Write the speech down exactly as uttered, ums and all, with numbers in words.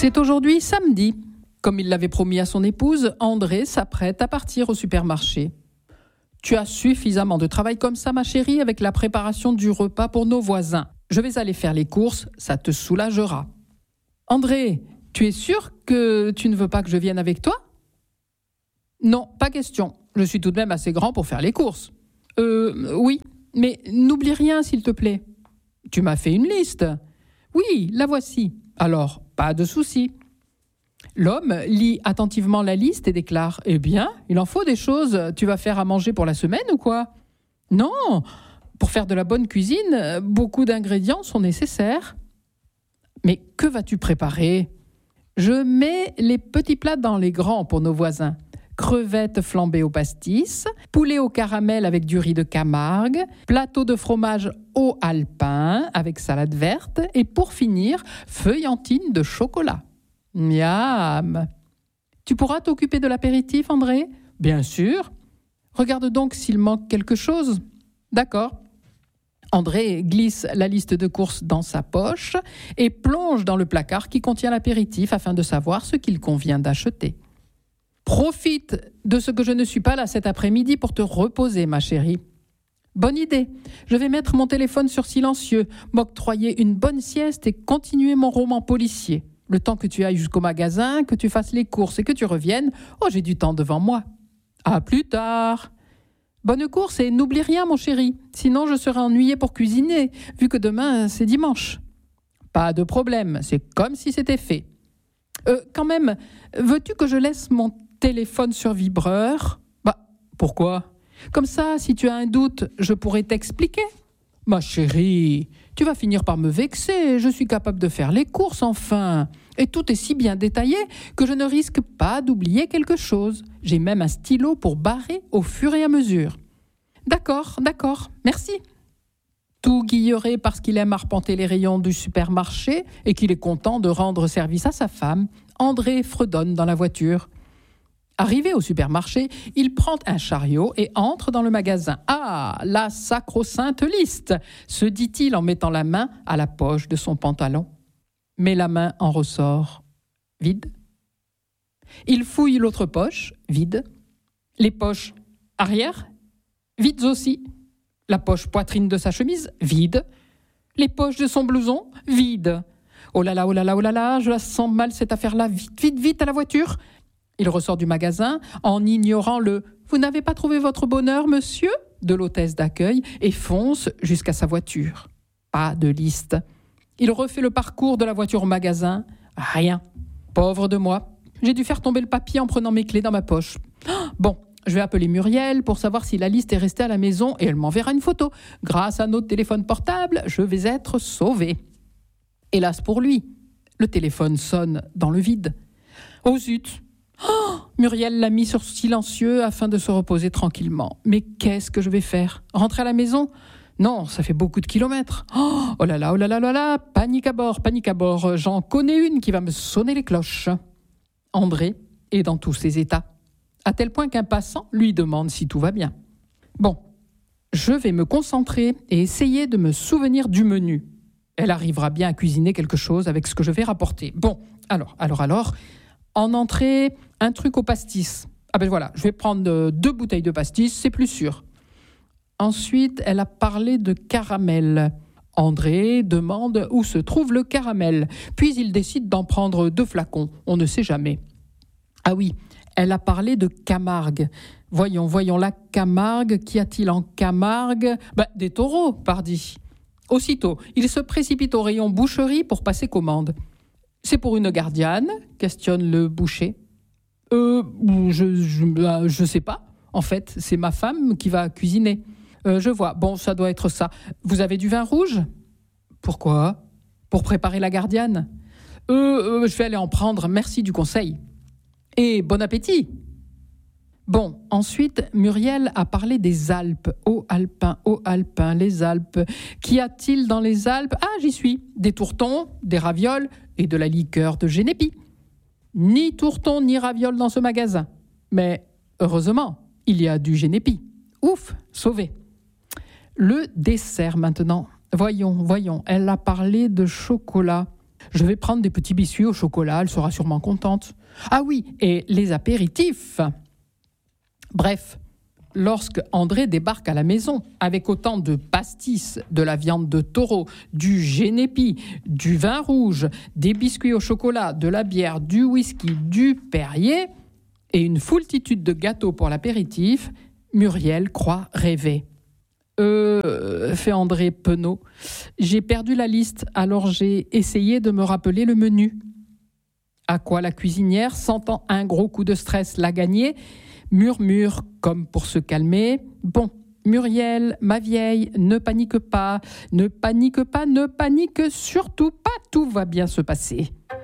C'est aujourd'hui samedi. Comme il l'avait promis à son épouse, André s'apprête à partir au supermarché. Tu as suffisamment de travail comme ça, ma chérie, avec la préparation du repas pour nos voisins. Je vais aller faire les courses, ça te soulagera. André, tu es sûr que tu ne veux pas que je vienne avec toi ? Non, pas question. Je suis tout de même assez grand pour faire les courses. Euh, oui, mais n'oublie rien, s'il te plaît. Tu m'as fait une liste. Oui, la voici. Alors, pas de souci. L'homme lit attentivement la liste et déclare « Eh bien, il en faut des choses. Tu vas faire à manger pour la semaine ou quoi ?»« Non, pour faire de la bonne cuisine, beaucoup d'ingrédients sont nécessaires. »« Mais que vas-tu préparer ?»« Je mets les petits plats dans les grands pour nos voisins. Crevettes flambées au pastis, poulet au caramel avec du riz de Camargue, plateau de fromage au alpin avec salade verte et pour finir, feuillantine de chocolat. » Miam. Tu pourras t'occuper de l'apéritif, André ? Bien sûr. Regarde donc s'il manque quelque chose. D'accord. André glisse la liste de courses dans sa poche et plonge dans le placard qui contient l'apéritif afin de savoir ce qu'il convient d'acheter. Profite de ce que je ne suis pas là cet après-midi pour te reposer, ma chérie. Bonne idée. Je vais mettre mon téléphone sur silencieux, m'octroyer une bonne sieste et continuer mon roman policier. Le temps que tu ailles jusqu'au magasin, que tu fasses les courses et que tu reviennes, oh, j'ai du temps devant moi. À plus tard. Bonne course et n'oublie rien, mon chéri. Sinon, je serai ennuyée pour cuisiner, vu que demain, c'est dimanche. Pas de problème, c'est comme si c'était fait. Euh, quand même, veux-tu que je laisse mon téléphone sur vibreur ? Bah, pourquoi ? Comme ça, si tu as un doute, je pourrai t'expliquer. Ma chérie, tu vas finir par me vexer, je suis capable de faire les courses enfin. Et tout est si bien détaillé que je ne risque pas d'oublier quelque chose. J'ai même un stylo pour barrer au fur et à mesure. D'accord, d'accord, merci. Tout guilleret parce qu'il aime arpenter les rayons du supermarché et qu'il est content de rendre service à sa femme, André fredonne dans la voiture. Arrivé au supermarché, il prend un chariot et entre dans le magasin. « Ah, la sacro-sainte liste !» se dit-il en mettant la main à la poche de son pantalon. Mais la main en ressort vide. Il fouille l'autre poche, vide. Les poches arrière, vides aussi. La poche poitrine de sa chemise, vide. Les poches de son blouson, vides. Oh là là, oh là là, oh là là, je la sens mal cette affaire-là. Vite, vite, vite à la voiture. Il ressort du magasin en ignorant le « Vous n'avez pas trouvé votre bonheur, monsieur ?» de l'hôtesse d'accueil et fonce jusqu'à sa voiture. Pas de liste. Il refait le parcours de la voiture au magasin. Rien. Pauvre de moi. J'ai dû faire tomber le papier en prenant mes clés dans ma poche. Bon, je vais appeler Muriel pour savoir si la liste est restée à la maison et elle m'enverra une photo. Grâce à notre téléphone portable, je vais être sauvé. Hélas pour lui, le téléphone sonne dans le vide. Oh zut! Oh, Muriel l'a mis sur silencieux afin de se reposer tranquillement. Mais qu'est-ce que je vais faire ? Rentrer à la maison ? Non, ça fait beaucoup de kilomètres. Oh, oh là là, oh là là là là, panique à bord, panique à bord. J'en connais une qui va me sonner les cloches. André est dans tous ses états, à tel point qu'un passant lui demande si tout va bien. Bon, je vais me concentrer et essayer de me souvenir du menu. Elle arrivera bien à cuisiner quelque chose avec ce que je vais rapporter. Bon, alors, alors, alors... En entrée, un truc au pastis. Ah ben voilà, je vais prendre deux bouteilles de pastis, c'est plus sûr. Ensuite, elle a parlé de caramel. André demande où se trouve le caramel. Puis il décide d'en prendre deux flacons, on ne sait jamais. Ah oui, elle a parlé de Camargue. Voyons, voyons, la Camargue, qu'y a-t-il en Camargue ? Ben, des taureaux, pardi. Aussitôt, il se précipite au rayon boucherie pour passer commande. C'est pour une gardienne ? Questionne le boucher. Euh, je, je, je sais pas. En fait, c'est ma femme qui va cuisiner. Euh, je vois. Bon, ça doit être ça. Vous avez du vin rouge ? Pourquoi ? Pour préparer la gardienne ? Euh, euh, je vais aller en prendre. Merci du conseil. Et bon appétit ! Bon, ensuite, Muriel a parlé des Alpes. Ô alpin, ô alpin, les Alpes. Qu'y a-t-il dans les Alpes ? Ah, j'y suis. Des tourtons, des ravioles et de la liqueur de Génépi. Ni tourtons ni ravioles dans ce magasin. Mais heureusement, il y a du Génépi. Ouf, sauvé. Le dessert maintenant. Voyons, voyons, elle a parlé de chocolat. Je vais prendre des petits biscuits au chocolat, elle sera sûrement contente. Ah oui, et les apéritifs. Bref, lorsque André débarque à la maison avec autant de pastis, de la viande de taureau, du génépi, du vin rouge, des biscuits au chocolat, de la bière, du whisky, du Perrier et une foultitude de gâteaux pour l'apéritif, Muriel croit rêver. Euh, fait André penaud. J'ai perdu la liste, alors j'ai essayé de me rappeler le menu. À quoi la cuisinière, sentant un gros coup de stress la gagner, murmure comme pour se calmer. Bon, Muriel, ma vieille, ne panique pas, ne panique pas, ne panique surtout pas, tout va bien se passer.